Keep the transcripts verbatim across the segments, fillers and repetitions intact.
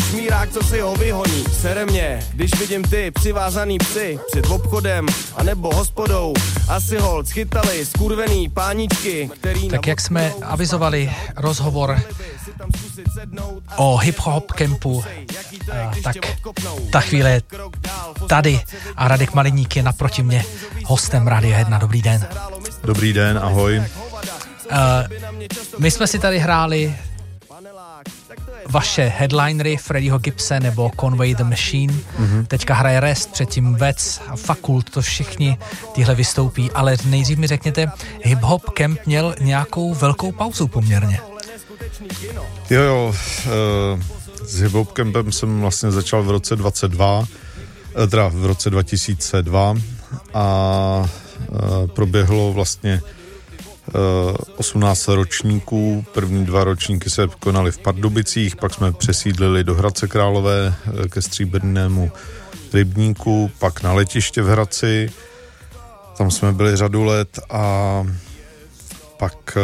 šmírák, co si ho vyhoní. Sere mě, když vidím ty přivázaný psy před obchodem, anebo hospodou. Asi holt schytali skurvený páničky, který... Tak jak jsme avizovali rozhovor o hip-hop kempu, tak ta chvíle je tady a Radek Maliník je naproti mě hostem Rádia jedna. Dobrý den. Dobrý den, ahoj. Uh, my jsme si tady hráli vaše headlinery Freddieho Gibbse nebo Conway the Machine. Mm-hmm. Teďka hraje Rest, předtím Vec a Fakult, to všichni tyhle vystoupí, ale nejdřív mi řekněte, hip-hop camp měl nějakou velkou pauzu poměrně. Jo, jo, s hip-hop campem jsem vlastně začal v roce dvacet dva, teda v roce dva tisíce dva a proběhlo vlastně osmnáct ročníků. První dva ročníky se konaly v Pardubicích, pak jsme přesídlili do Hradce Králové ke Stříbrnému rybníku, pak na letiště v Hradci. Tam jsme byli řadu let a pak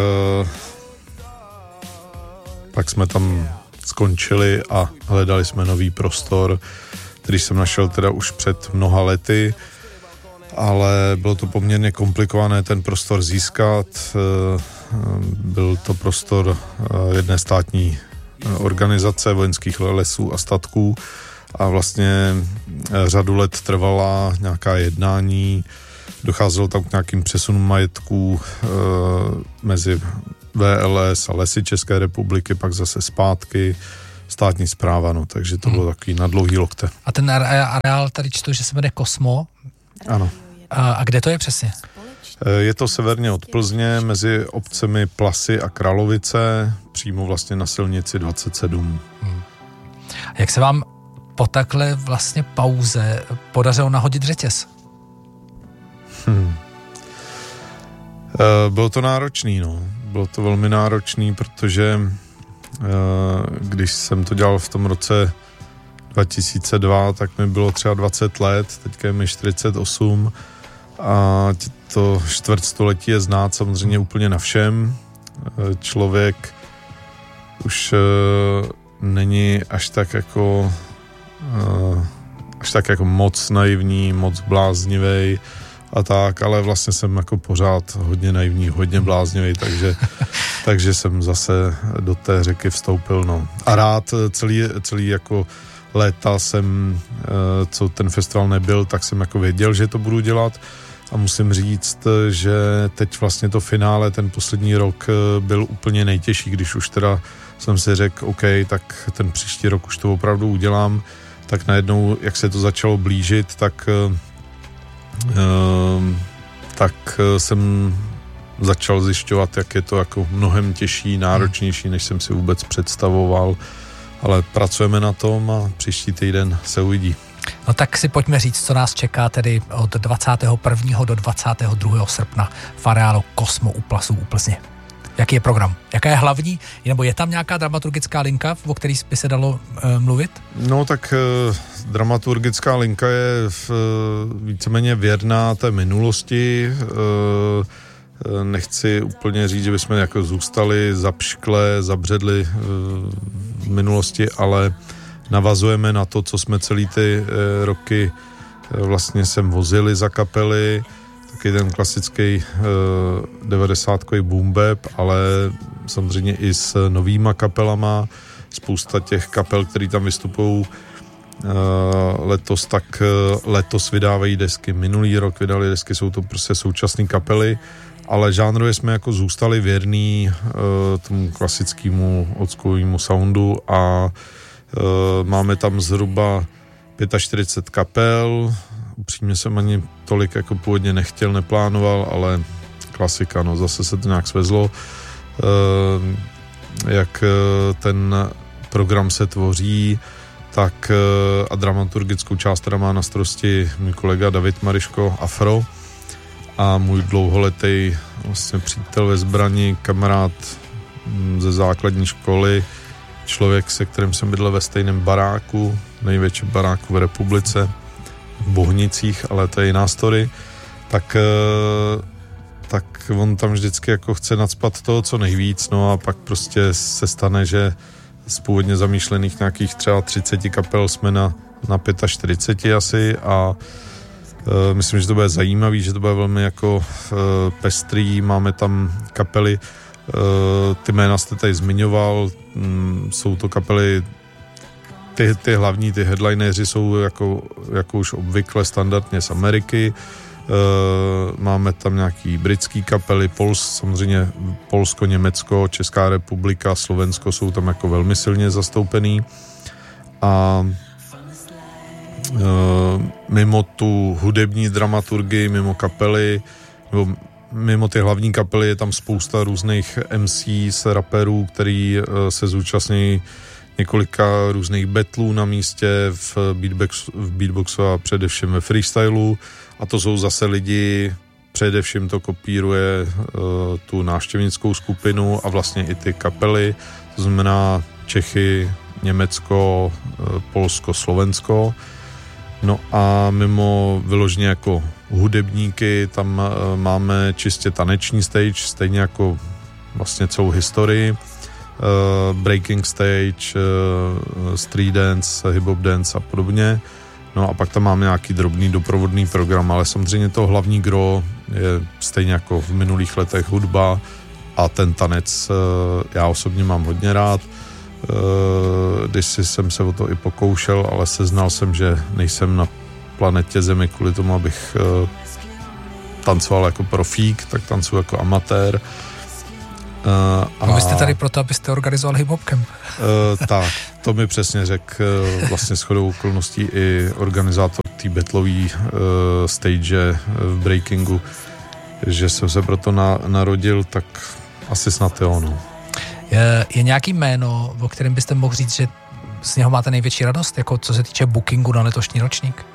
pak jsme tam skončili a hledali jsme nový prostor, který jsem našel teda už před mnoha lety, ale bylo to poměrně komplikované ten prostor získat. Byl to prostor jedné státní organizace vojenských lesů a statků a vlastně řadu let trvala nějaká jednání, docházelo tam k nějakým přesunům majetků mezi V L S a Lesy České republiky, pak zase zpátky, státní správa, no, takže to bylo takový na dlouhý lokte. A ten areál tady čtu, že se jmenuje Kosmo. Ano. A, a kde to je přesně? Je to severně od Plzně, mezi obcemi Plasy a Kralovice, přímo vlastně na silnici dvacet sedm. Hmm. Jak se vám po takhle vlastně pauze podařilo nahodit řetěz? Hmm. Bylo to náročný, no. Bylo to velmi náročný, protože když jsem to dělal v tom roce dva tisíce dva, tak mi bylo třeba dvacet let, teďka je mi čtyřicet osm a to čtvrtstoletí je znát samozřejmě úplně na všem. Člověk už není až tak jako až tak jako moc naivní, moc bláznivej a tak, ale vlastně jsem jako pořád hodně naivní, hodně bláznivý, takže, takže jsem zase do té řeky vstoupil, no. A rád celý, celý jako léta jsem, co ten festival nebyl, tak jsem jako věděl, že to budu dělat a musím říct, že teď vlastně to finále, ten poslední rok byl úplně nejtěžší, když už teda jsem si řekl, OK, tak ten příští rok už to opravdu udělám, tak najednou, jak se to začalo blížit, tak tak jsem začal zjišťovat, jak je to jako mnohem těžší, náročnější, než jsem si vůbec představoval, ale pracujeme na tom a příští týden se uvidí. No tak si pojďme říct, co nás čeká tedy od dvacátého prvního do dvacátého druhého srpna v areálu Kosmo u Plasů u Plzně. Jaký je program? Jaká je hlavní? Nebo je tam nějaká dramaturgická linka, o který by se dalo e, mluvit? No tak e, dramaturgická linka je v, víceméně věrná té minulosti. E, nechci úplně říct, že bychom jako zůstali zapšklé, zabředli e, v minulosti, ale navazujeme na to, co jsme celý ty e, roky e, vlastně sem vozili za kapely. Taky ten klasický devadesátkový boom bap, ale samozřejmě i s novýma kapelama. Spousta těch kapel, který tam vystupují letos, tak letos vydávají desky. Minulý rok vydali desky, jsou to prostě současné kapely, ale žánrově jsme jako zůstali věrný tomu klasickému oldschoolému soundu a máme tam zhruba čtyřicet pět kapel. Upřímně jsem ani tolik jako původně nechtěl, neplánoval, ale klasika, no zase se to nějak svezlo. E, jak ten program se tvoří, tak a dramaturgickou část teda má na starosti můj kolega David Mariško Afro a můj dlouholetý vlastně přítel ve zbrani, kamarád ze základní školy, člověk, se kterým jsem bydlel ve stejném baráku, největší baráku v republice, v Bohnicích, ale to je jiná story, tak, tak on tam vždycky jako chce nacpat toho co nejvíc, no a pak prostě se stane, že z původně zamýšlených nějakých třeba třicet kapel jsme na, na čtyřicet pět asi a uh, myslím, že to bude zajímavý, že to bude velmi jako uh, pestrý, máme tam kapely, uh, ty jména jste tady zmiňoval, um, jsou to kapely, ty, ty hlavní, ty headlinéři jsou jako, jako už obvykle standardně z Ameriky. Uh, máme tam nějaký britský kapely, Pols, samozřejmě Polsko, Německo, Česká republika, Slovensko jsou tam jako velmi silně zastoupený a uh, mimo tu hudební dramaturgii, mimo kapely, nebo mimo ty hlavní kapely je tam spousta různých em cés, raperů, který uh, se zúčastní několika různých battlů na místě v, beatbox, v beatboxu a především ve freestylu. A to jsou zase lidi, především to kopíruje uh, tu návštěvnickou skupinu a vlastně i ty kapely, to znamená Čechy, Německo, uh, Polsko, Slovensko. No a mimo vyloženě jako hudebníky, tam uh, máme čistě taneční stage, stejně jako vlastně celou historii. Uh, breaking stage, uh, street dance, hip-hop dance a podobně. No a pak tam máme nějaký drobný doprovodný program, ale samozřejmě to hlavní gro je stejně jako v minulých letech hudba a ten tanec já osobně mám hodně rád. Když jsem se o to i pokoušel, ale seznal jsem, že nejsem na planetě Zemi kvůli tomu, abych tancoval jako profík, tak tancuji jako amatér. Uh, a no vy jste tady proto, abyste organizoval hip-hopkem. Uh, tak, to mi přesně řekl uh, vlastně shodou okolností i organizátor té battlový uh, stage v breakingu, že jsem se proto na, narodil, tak asi snad je ono. Je, je nějaký jméno, o kterém byste mohl říct, že z něho máte největší radost, jako co se týče bookingu na letošní ročník?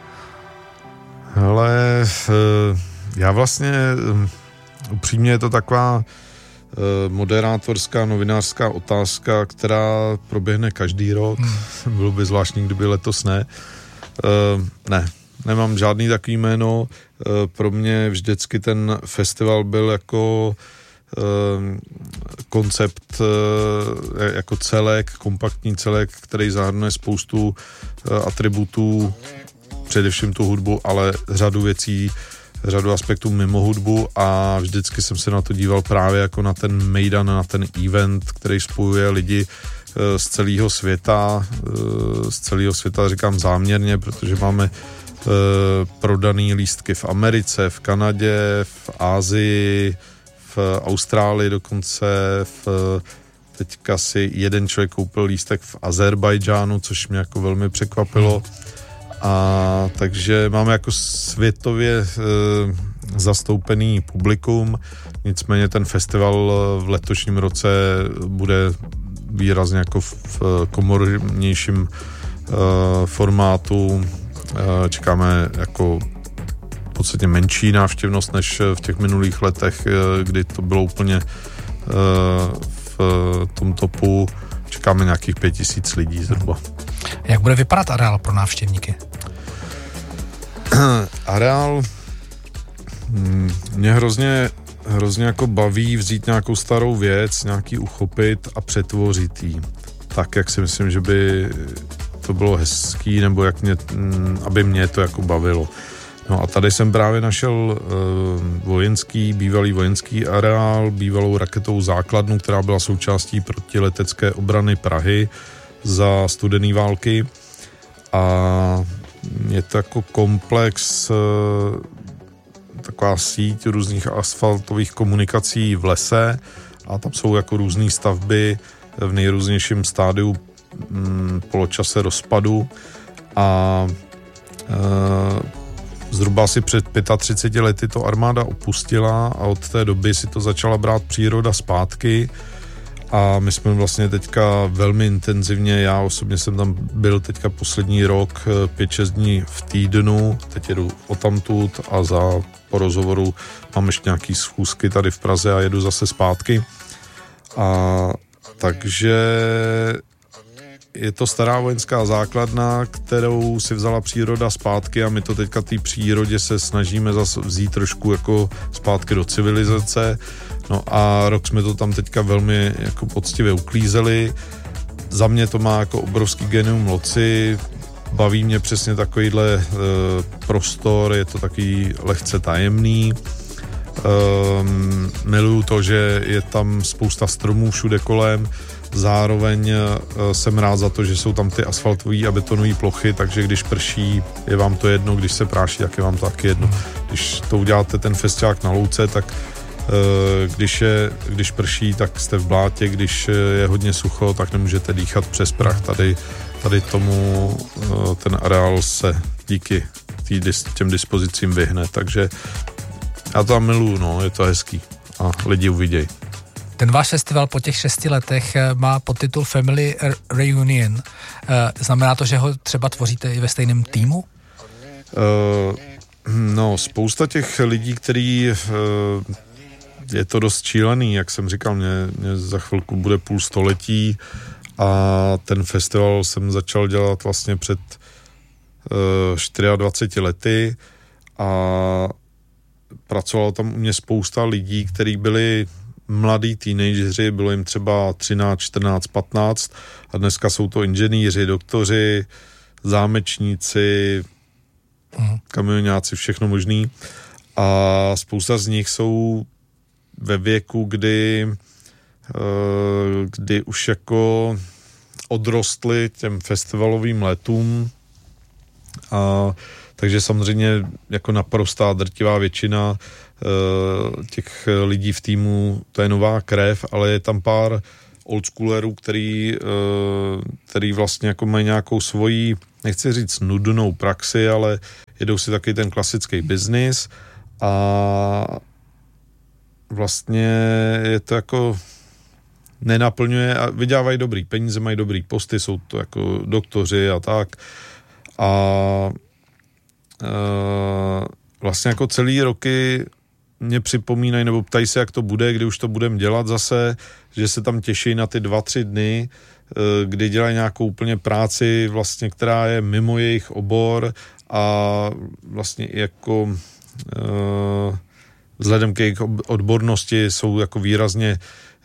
Hele, uh, já vlastně um, upřímně je to taková moderátorská, novinářská otázka, která proběhne každý rok. Hmm. Bylo by zvláštní, kdyby letos ne. Uh, ne, nemám žádný takový jméno. Uh, pro mě vždycky ten festival byl jako uh, koncept, uh, jako celek, kompaktní celek, který zahrnuje spoustu uh, atributů, především tu hudbu, ale řadu věcí, řadu aspektů mimo hudbu a vždycky jsem se na to díval právě jako na ten mejdan, na ten event, který spojuje lidi z celého světa, z celého světa říkám záměrně, protože máme prodaný lístky v Americe, v Kanadě, v Asii, v Austrálii dokonce, v, teďka si jeden člověk koupil lístek v Azerbajdžánu, což mě jako velmi překvapilo. A takže máme jako světově e, zastoupený publikum, nicméně ten festival v letošním roce bude výrazně jako v komornějším e, formátu. E, čekáme jako v podstatě menší návštěvnost než v těch minulých letech, e, kdy to bylo úplně e, v tom topu. Čekáme nějakých pět tisíc lidí zhruba. Jak bude vypadat areál pro návštěvníky? Areál mě hrozně, hrozně jako baví vzít nějakou starou věc, nějaký uchopit a přetvořit ji. Tak, jak si myslím, že by to bylo hezký, nebo jak mě, aby mě to jako bavilo. No a tady jsem právě našel uh, vojenský, bývalý vojenský areál, bývalou raketovou základnu, která byla součástí protiletecké obrany Prahy za studené války. A je to jako komplex, uh, taková síť různých asfaltových komunikací v lese a tam jsou jako různé stavby v nejrůznějším stádiu um, poločase rozpadu a uh, zhruba asi před třiceti pěti lety to armáda opustila a od té doby si to začala brát příroda zpátky a my jsme vlastně teďka velmi intenzivně, já osobně jsem tam byl teďka poslední rok pět šest dní v týdnu, teď jedu odtamtud a za po rozhovoru mám ještě nějaký schůzky tady v Praze a jedu zase zpátky. A takže je to stará vojenská základna, kterou si vzala příroda zpátky a my to teďka té přírodě se snažíme zase vzít trošku jako zpátky do civilizace. No a rok jsme to tam teďka velmi jako poctivě uklízeli. za mě to má jako obrovský genium loci, baví mě přesně takovýhle e, prostor, je to takový lehce tajemný. Um, miluju to, že je tam spousta stromů všude kolem, zároveň uh, jsem rád za to, že jsou tam ty asfaltové a betonové plochy, takže když prší, je vám to jedno, když se práší, tak je vám to taky jedno. Když to uděláte ten festiák na louce, tak uh, když, je, když prší, tak jste v blátě, když je hodně sucho, tak nemůžete dýchat přes prach. Tady, tady tomu uh, ten areál se díky tý, těm dispozicím vyhne, takže já to tam miluju, no, je to hezký a lidi uvidějí. Ten váš festival po těch šesti letech má podtitul Family Reunion. Znamená to, že ho třeba tvoříte i ve stejném týmu? Uh, no, spousta těch lidí, který uh, je to dost šílený, jak jsem říkal, mě, mě za chvilku bude půl století a ten festival jsem začal dělat vlastně před uh, dvaceti čtyřmi lety a pracovalo tam u mě spousta lidí, kteří byli mladí teenageři, bylo jim třeba třináct, čtrnáct, patnáct a dneska jsou to inženýři, doktoři, zámečníci, mm. kamionáci, všechno možný. A spousta z nich jsou ve věku, kdy, kdy už jako odrostli těm festivalovým letům a takže samozřejmě jako naprostá drtivá většina uh, těch lidí v týmu, to je nová krev, ale je tam pár oldschoolerů, který, uh, který vlastně jako mají nějakou svoji, nechci říct nudnou praxi, ale jedou si taky ten klasický biznis a vlastně je to jako nenaplňuje a vydělávají dobrý peníze, mají dobrý posty, jsou to jako doktoři a tak a Uh, vlastně jako celý roky mě připomínají nebo ptají se, jak to bude, kdy už to budeme dělat zase, že se tam těší na ty dva, tři dny, uh, kdy dělají nějakou úplně práci vlastně, která je mimo jejich obor a vlastně i jako uh, vzhledem k jejich odbornosti jsou jako výrazně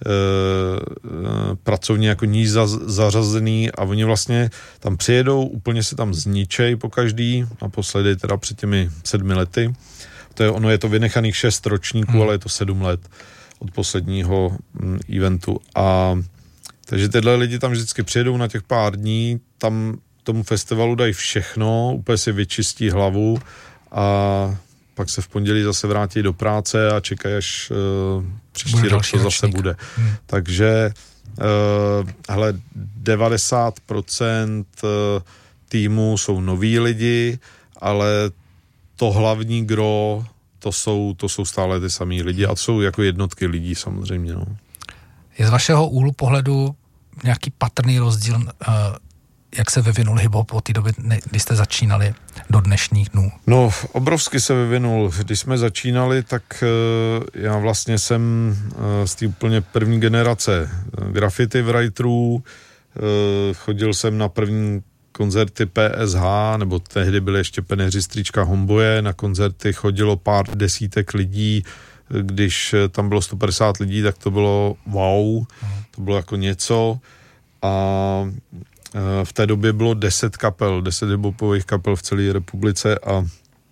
pracovně jako níž za, zařazený a oni vlastně tam přijedou, úplně se tam zničej po každý, naposledy teda před těmi sedmi lety. To je, ono je to vynechaných šest ročníků, hmm. ale je to sedm let od posledního mm, eventu. A takže tyhle lidi tam vždycky přijedou na těch pár dní, tam tomu festivalu dají všechno, úplně si vyčistí hlavu a pak se v pondělí zase vrátí do práce a čekají, až uh, příští bude rok to zase ročník. Bude. Hmm. Takže uh, hele, devadesát procent týmu jsou noví lidi, ale to hlavní gro, to jsou, to jsou stále ty samý lidi a to jsou jako jednotky lidí samozřejmě. No. Je z vašeho úhlu pohledu nějaký patrný rozdíl, uh, jak se vyvinul hip-hop od té doby, kdy jste začínali do dnešních dnů? No, obrovsky se vyvinul. Když jsme začínali, tak uh, já vlastně jsem uh, z té úplně první generace uh, graffiti writerů, uh, chodil jsem na první koncerty P S H, nebo tehdy byly ještě peneři Stříčka Homboje, na koncerty chodilo pár desítek lidí, když tam bylo sto padesát lidí, tak to bylo wow, to bylo jako něco a v té době bylo deset kapel, deset hiphopových kapel v celé republice a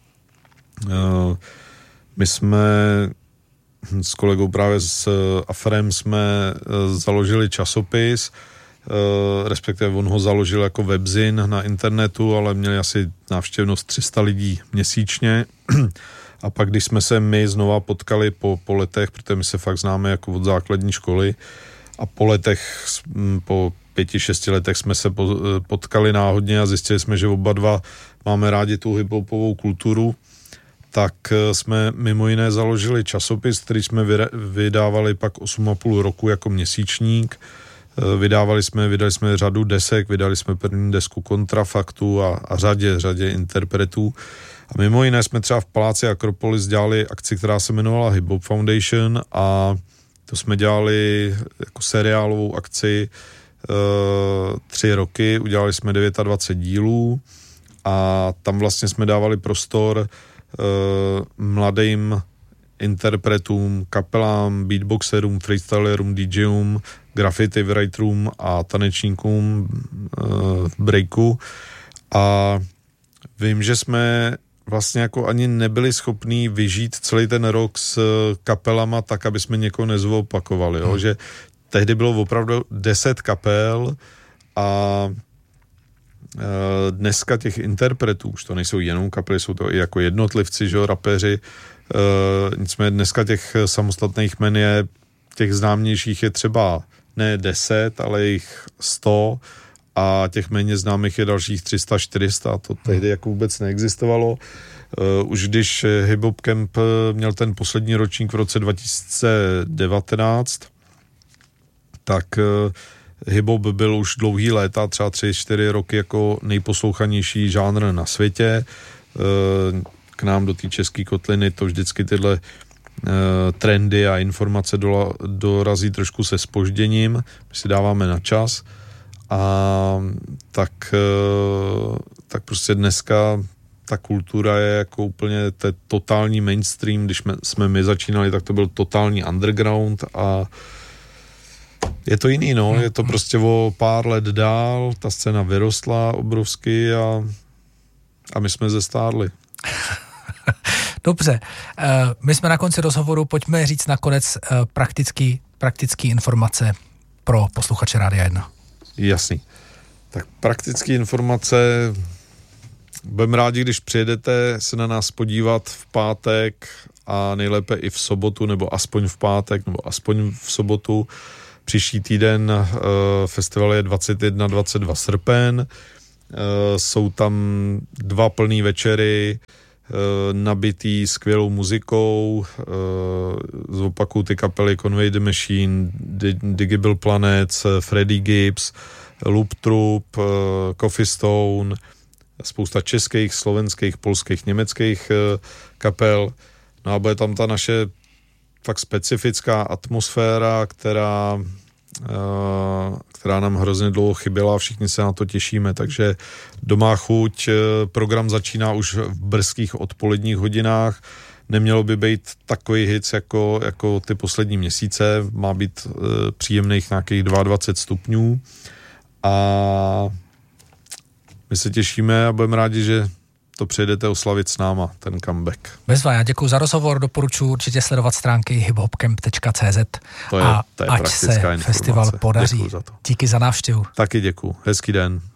my jsme s kolegou právě s Afrem jsme založili časopis, respektive on ho založil jako webzin na internetu, ale měli asi návštěvnost tři sta lidí měsíčně a pak když jsme se my znova potkali po, po letech, protože my se fakt známe jako od základní školy a po letech, po pěti, šesti letech jsme se potkali náhodně a zjistili jsme, že oba dva máme rádi tu hiphopovou kulturu, tak jsme mimo jiné založili časopis, který jsme vydávali pak osm a půl roku jako měsíčník. Vydávali jsme, vydali jsme řadu desek, vydali jsme první desku Kontrafaktu a, a řadě, řadě interpretů. A mimo jiné jsme třeba v Paláci Akropolis dělali akci, která se jmenovala Hip Hop Foundation a to jsme dělali jako seriálovou akci Uh, tři roky, udělali jsme dvacet devět dílů a tam vlastně jsme dávali prostor uh, mladým interpretům, kapelám, beatboxerům, freestylerům, DJům, graffiti writerům a tanečníkům uh, breaku. A vím, že jsme vlastně jako ani nebyli schopní vyžít celý ten rok s kapelama tak, aby jsme někoho nezoopakovali, jo? Hmm. Že tehdy bylo opravdu deset kapel a e, dneska těch interpretů, už to nejsou jenom kapely, jsou to i jako jednotlivci, že jo, rapeři, e, nicméně dneska těch samostatných jmen je, těch známějších je třeba ne deset, ale jich sto a těch méně známých je dalších tři sta čtyři sta, to tehdy jako vůbec neexistovalo. Uh, už když Hip Hop Camp měl ten poslední ročník v roce dva tisíce devatenáct, tak uh, hip hop byl už dlouhý léta, třeba tři čtyři roky jako nejposlouchanější žánr na světě. Uh, k nám do té české kotliny to vždycky tyhle uh, trendy a informace dola, dorazí trošku se zpožděním, my si dáváme na čas. A tak, tak prostě dneska ta kultura je jako úplně te totální mainstream, když jsme, jsme my začínali, tak to byl totální underground a je to jiný, no, je to prostě o pár let dál, ta scéna vyrostla obrovsky a, a my jsme zestárli. Dobře, my jsme na konci rozhovoru, pojďme říct nakonec praktický, praktický informace pro posluchače Rádia jedna. Jasný. Tak praktické informace, budeme rádi, když přijedete se na nás podívat v pátek a nejlépe i v sobotu, nebo aspoň v pátek, nebo aspoň v sobotu. Příští týden uh, festival je dvacátého prvního dvacátého druhého srpen. Uh, jsou tam dva plný večery, uh, nabitý skvělou muzikou, uh, zopakuju ty kapely Conway the Machine, Digable Planets, Freddie Gibbs, Loop Troop, uh, Coffee Stone, spousta českých, slovenských, polských, německých uh, kapel. No a bude tam ta naše fakt specifická atmosféra, která, uh, která nám hrozně dlouho chyběla a všichni se na to těšíme, takže doma chuť, uh, program začíná už v brzkých odpoledních hodinách, nemělo by být takový hit jako, jako ty poslední měsíce, má být uh, příjemných nějakých dvacet dva stupňů a my se těšíme a budeme rádi, že to přijedete oslavit s náma, ten comeback. Bezva, já děkuji za rozhovor, doporučuji určitě sledovat stránky hiphopcamp tečka cé zet to je, a to je ať se informace. festival podaří. Za to. Díky za návštěvu. Taky děkuji. Hezký den.